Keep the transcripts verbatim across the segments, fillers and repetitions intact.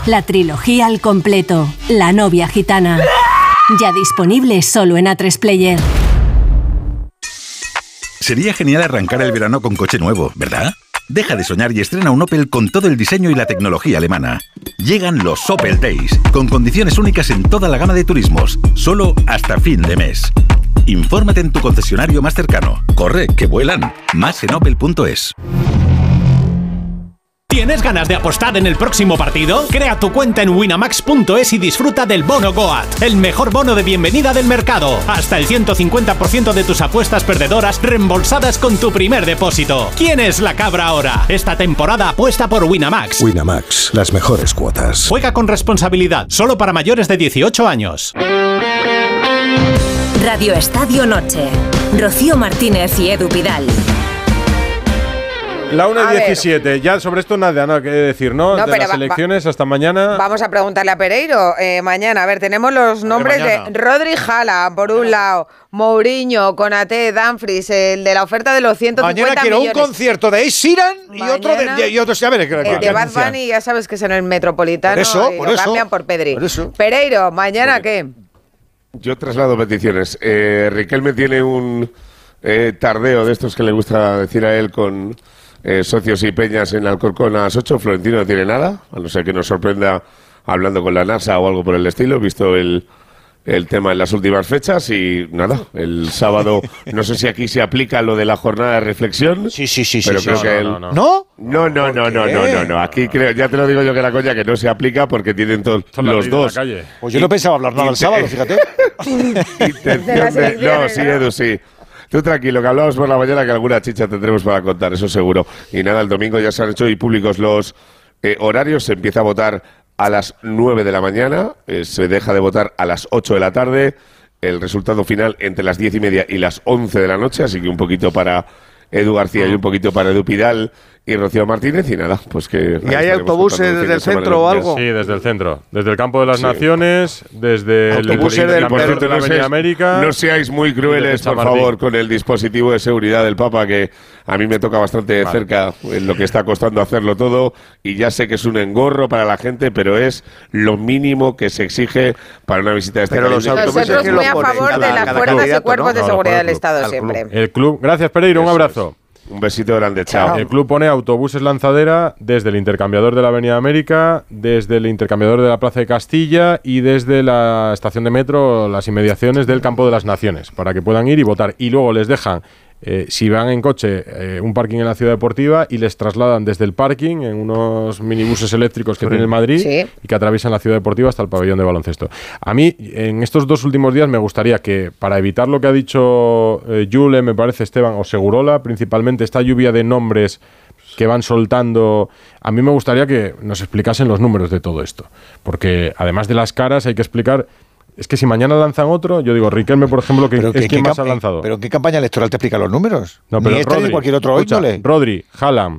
La trilogía al completo, La novia gitana. Ya disponible solo en A tres Player. Sería genial arrancar el verano con coche nuevo, ¿verdad? Deja de soñar y estrena un Opel con todo el diseño y la tecnología alemana. Llegan los Opel Days, con condiciones únicas en toda la gama de turismos, solo hasta fin de mes. Infórmate en tu concesionario más cercano. Corre, que vuelan. Más en opel punto es. ¿Tienes ganas de apostar en el próximo partido? Crea tu cuenta en winamax punto es y disfruta del bono Goat, el mejor bono de bienvenida del mercado. Hasta el ciento cincuenta por ciento de tus apuestas perdedoras reembolsadas con tu primer depósito. ¿Quién es la cabra ahora? Esta temporada apuesta por Winamax. Winamax, las mejores cuotas. Juega con responsabilidad, solo para mayores de dieciocho años. Radio Estadio Noche. Rocío Martínez y Edu Pidal. La una y diecisiete, ya sobre esto nada, nada que decir, ¿no? no de las va, elecciones va, hasta mañana. Vamos a preguntarle a Pereiro eh, mañana. A ver, tenemos los nombres de Rodri Haaland, por un lado, Mourinho, Konaté, Dumfries, el de la oferta de los ciento cincuenta mañana quiero millones. un concierto de Ed Sheeran y mañana, otro de, de, y otro, a ver, el que, de Bad Bunny, ya sabes que es en el Metropolitano, por eso, y por lo eso, cambian por Pedri. Por eso. Pereiro, ¿mañana qué? Yo traslado peticiones. Eh, Riquelme tiene un eh, tardeo de estos que le gusta decir a él con eh, socios y peñas en Alcorcón a las ocho. Florentino no tiene nada, a no ser que nos sorprenda hablando con la NASA o algo por el estilo, visto el, el tema en las últimas fechas. Y nada, el sábado, no sé si aquí se aplica lo de la jornada de reflexión. Sí, sí, sí. Pero sí, creo sí, que no, él... no, no, no. No, no, no, no, no, no, no. Aquí creo, ya te lo digo yo que la coña que no se aplica porque tienen todos los dos. Pues yo no pensaba hablar nada el sábado, fíjate. Intención de... No, sí, Edu, sí. Tú tranquilo, que hablamos por la mañana que alguna chicha tendremos para contar, eso seguro. Y nada, el domingo ya se han hecho y públicos los eh, horarios. Se empieza a votar a las nueve de la mañana, eh, se deja de votar a las ocho de la tarde. El resultado final entre las diez y media y las once de la noche, así que un poquito para Edu García y un poquito para Edu Pidal y Rocío Martínez, y nada, pues que... ¿Y hay autobuses desde el centro o algo? Sí, desde el centro, desde el Campo de las Sí. Naciones, desde Autobuses el, del el campeonato de la no Avenida seáis, América. no seáis muy crueles, por Chamartín. favor, con el dispositivo de seguridad del Papa, que a mí me toca bastante de Vale. cerca en lo que está costando hacerlo todo, y ya sé que es un engorro para la gente, pero es lo mínimo que se exige para una visita de este Pero los calibre. autobuses Nosotros que muy lo a ponen, favor de cada- las cada fuerzas y candidato, cuerpos ¿no? de No, seguridad no, del al Estado club. siempre. El club, gracias Pereiro, un Eso abrazo. Un besito grande, chao. El club pone autobuses lanzadera desde el intercambiador de la Avenida América, desde el intercambiador de la Plaza de Castilla y desde la estación de metro, las inmediaciones del Campo de las Naciones, para que puedan ir y votar. Y luego les dejan, eh, si van en coche, eh, un parking en la Ciudad Deportiva y les trasladan desde el parking en unos minibuses eléctricos que tiene el Madrid Sí. y que atraviesan la Ciudad Deportiva hasta el pabellón de baloncesto. A mí, en estos dos últimos días, me gustaría que, para evitar lo que ha dicho eh, Yule, me parece, Esteban, o Segurola, principalmente esta lluvia de nombres que van soltando, a mí me gustaría que nos explicasen los números de todo esto. Porque además de las caras hay que explicar... Es que si mañana lanzan otro, yo digo, Riquelme, por ejemplo, que Pero es que- quien que más ha camp- lanzado. ¿Pero en qué campaña electoral te explica los números? No, pero Ni este Rodri, ni cualquier otro escucha, índole. Rodri, Haaland,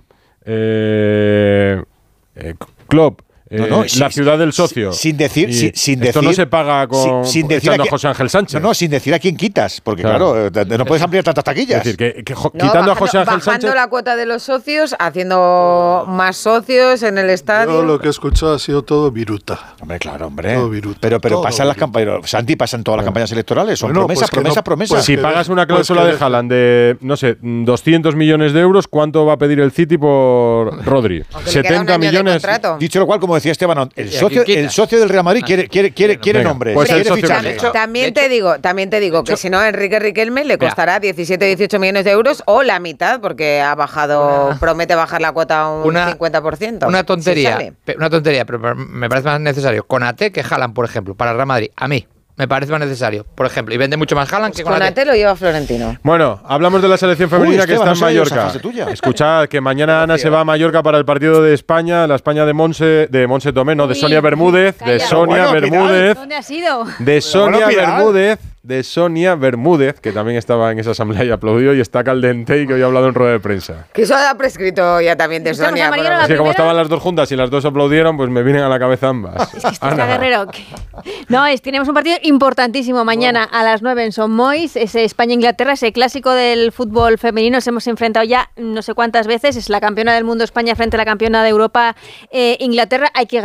eh, eh, Klopp, eh, No, no, la sin- ciudad del socio. Sin decir, Y sin, sin esto decir, no se paga con sin, sin decir echando a quién- José Ángel Sánchez. No, no, sin decir a quién quitas, porque Claro. claro, eh, no puedes ampliar tantas taquillas. Es decir, que, que jo- No, quitando a bajando- José Ángel bajando Sánchez. la cuota de los socios, haciendo más socios en el estadio. Yo lo que he escuchado ha sido todo viruta. Hombre, claro, hombre. Todo viruta, pero pero todo pasan las viruta. campañas, Santi, pasan todas las campañas electorales, son Bueno, promesas, pues que promesas, no- promesas. pues Si que pagas deje- una pues cláusula que de deje. Haaland de, no sé, doscientos millones de euros, ¿cuánto va a pedir el City por Rodri? Aunque le queda un setenta año de millones. contrato. Dicho lo cual, como decía Esteban, el ¿Y a socio, quién el quitas? socio del Real Madrid quiere, quiere, quiere, quiere Venga, nombres. pues el quiere socio fichajes. de hecho- También de te hecho- digo, también te digo que hecho- si no, Enrique Riquelme le Mira. costará diecisiete, dieciocho millones de euros o la mitad, porque ha bajado, Una- promete bajar la cuota a un Una- cincuenta por ciento. Una si tontería, sale. pe- una tontería, pero me parece más necesario Konaté que Haaland, por ejemplo, para el Real Madrid. A mí me parece más necesario, por ejemplo, y vende mucho más Haaland que Konaté. Konaté lo lleva Florentino. Bueno, hablamos de la selección femenina Uy, que Esteban, está no en sabía esa Mallorca. frase tuya. Escuchad que mañana Ana se va a Mallorca para el partido de España, la España de Monse, de Monse Tomé, no, de Uy, Sonia Bermúdez, de calla. Sonia Bueno, Bermúdez, ¿Dónde has ido? de Sonia Bueno, Pilar. Bermúdez, de Sonia Bermúdez, que también estaba en esa asamblea y aplaudió y está caldente y que hoy ha hablado en rueda de prensa. Que eso ha prescrito ya también de Estamos Sonia. a Mariano por- la Es que como primera- estaban las dos juntas y las dos aplaudieron, pues me vienen a la cabeza ambas. Es que está Ana. Guerrero. que- No, es, tenemos un partido importantísimo mañana a las nueve en Son Mois, ese España-Inglaterra, ese clásico del fútbol femenino. Nos hemos enfrentado ya no sé cuántas veces. Es la campeona del mundo España frente a la campeona de Europa eh, Inglaterra. Hay que